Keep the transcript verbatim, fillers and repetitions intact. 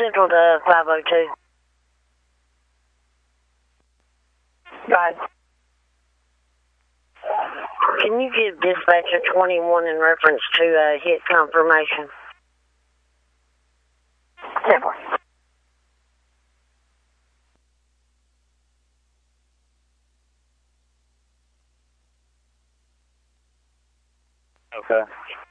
Central to five oh two. Right. Can you give dispatcher twenty-one in reference to uh, hit confirmation? Simple. Okay.